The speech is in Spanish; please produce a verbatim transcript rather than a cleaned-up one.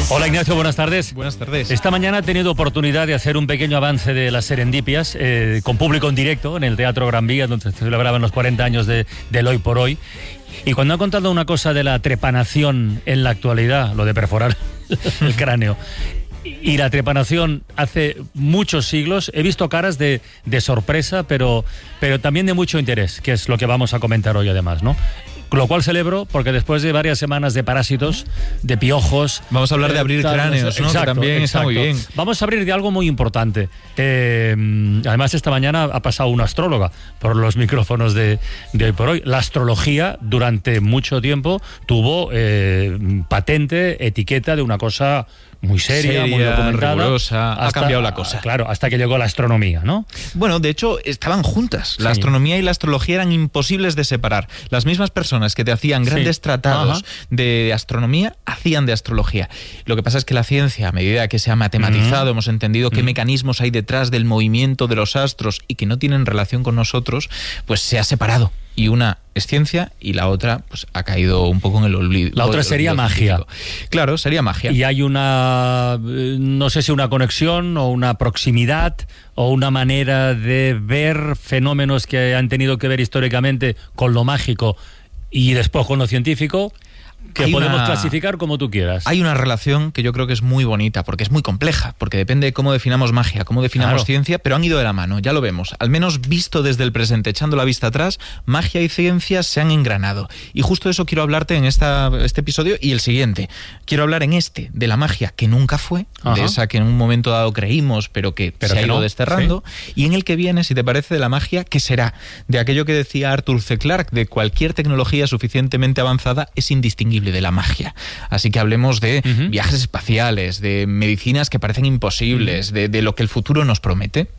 Hola Ignacio, buenas tardes. Buenas tardes. Esta mañana he tenido oportunidad de hacer un pequeño avance de las Serendipias eh, con público en directo en el Teatro Gran Vía, donde se celebraban los cuarenta años de, del Hoy por Hoy. Y cuando ha contado una cosa de la trepanación en la actualidad, lo de perforar el cráneo, y la trepanación hace muchos siglos, he visto caras de, de sorpresa, pero, pero también de mucho interés, que es lo que vamos a comentar hoy además, ¿no? Lo cual celebro porque después de varias semanas de parásitos, de piojos... Vamos a hablar de abrir tal, cráneos, ¿no? Exacto, que también exacto. está muy bien. Vamos a abrir de algo muy importante. Eh, además, esta mañana ha pasado una astróloga por los micrófonos de, de Hoy por Hoy. La astrología durante mucho tiempo tuvo eh, patente, etiqueta de una cosa muy seria, Seria, muy documentada. rigurosa, ha cambiado la cosa. Claro, hasta que llegó la astronomía, ¿no? Bueno, de hecho, estaban juntas. La Sí. astronomía y la astrología eran imposibles de separar. Las mismas personas que te hacían grandes Sí. tratados Ajá. de astronomía, hacían de astrología. Lo que pasa es que la ciencia, a medida que se ha matematizado, Mm. hemos entendido qué Mm. mecanismos hay detrás del movimiento de los astros y que no tienen relación con nosotros, pues se ha separado. Y una es ciencia y la otra pues ha caído un poco en el olvido. La otra sería magia. Claro, sería magia. Y hay una, eh, no sé si una conexión o una proximidad o una manera de ver fenómenos que han tenido que ver históricamente con lo mágico y después con lo científico, que Hay podemos una- clasificar como tú quieras. Hay una relación que yo creo que es muy bonita, porque es muy compleja, porque depende de cómo definamos magia, cómo definamos Claro. ciencia, pero han ido de la mano, ya lo vemos. Al menos visto desde el presente, echando la vista atrás, magia y ciencia se han engranado. Y justo de eso quiero hablarte en esta, este episodio y el siguiente. Quiero hablar en este, de la magia que nunca fue, Ajá. de esa que en un momento dado creímos, pero que Pero se que ha ido no, desterrando, y en el que viene, si te parece, de la magia que será, de aquello que decía Arthur C. Clarke, de cualquier tecnología suficientemente avanzada es indistinguible de la magia. Así que hablemos de Ujú. viajes espaciales, de medicinas que parecen imposibles, de, de lo que el futuro nos promete.